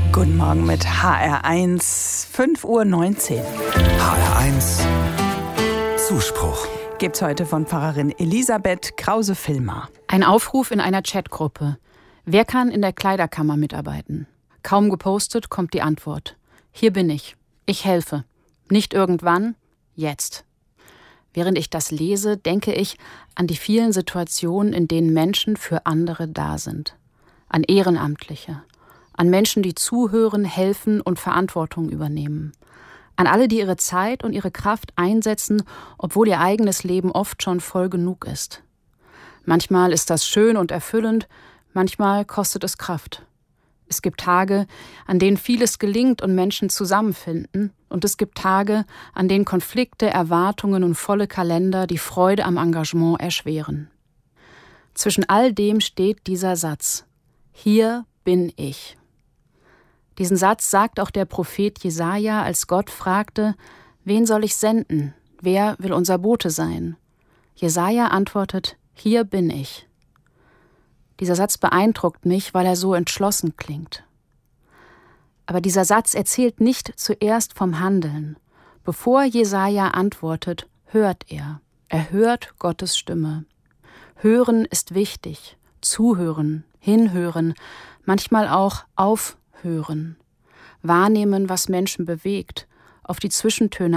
Guten Morgen mit HR1, 5:19 Uhr. HR1 Zuspruch. Gibt's heute von Pfarrerin Elisabeth Krause-Villmer. Ein Aufruf in einer Chatgruppe. Wer kann in der Kleiderkammer mitarbeiten? Kaum gepostet, kommt die Antwort. Hier bin ich. Ich helfe. Nicht irgendwann, jetzt. Während ich das lese, denke ich an die vielen Situationen, in denen Menschen für andere da sind. An Ehrenamtliche. An Menschen, die zuhören, helfen und Verantwortung übernehmen. An alle, die ihre Zeit und ihre Kraft einsetzen, obwohl ihr eigenes Leben oft schon voll genug ist. Manchmal ist das schön und erfüllend, manchmal kostet es Kraft. Es gibt Tage, an denen vieles gelingt und Menschen zusammenfinden, und es gibt Tage, an denen Konflikte, Erwartungen und volle Kalender die Freude am Engagement erschweren. Zwischen all dem steht dieser Satz: Hier bin ich. Diesen Satz sagt auch der Prophet Jesaja, als Gott fragte: Wen soll ich senden? Wer will unser Bote sein? Jesaja antwortet: Hier bin ich. Dieser Satz beeindruckt mich, weil er so entschlossen klingt. Aber dieser Satz erzählt nicht zuerst vom Handeln. Bevor Jesaja antwortet, hört er. Er hört Gottes Stimme. Hören ist wichtig. Zuhören, hinhören, manchmal auch aufhören. Wahrnehmen, was Menschen bewegt, auf die Zwischentöne